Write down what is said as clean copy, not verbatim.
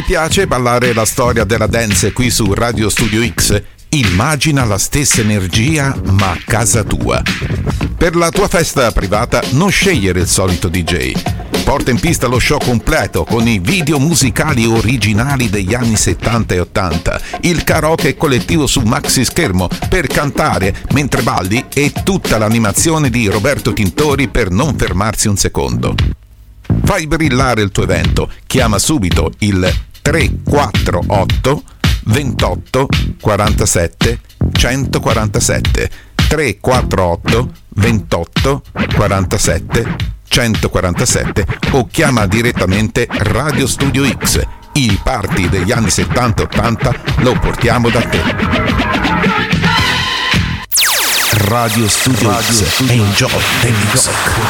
Piace ballare la storia della dance qui su Radio Studio X? Immagina la stessa energia ma a casa tua. Per la tua festa privata non scegliere il solito DJ. Porta in pista lo show completo con i video musicali originali degli anni 70 e 80, il karaoke collettivo su maxi schermo per cantare mentre balli e tutta l'animazione di Roberto Tintori per non fermarsi un secondo. Fai brillare il tuo evento, chiama subito il 348 28 47 147 348 28 47 147 o chiama direttamente Radio Studio X. Il party degli anni 70-80 lo portiamo da te. Radio Studio X. Enjoy the music.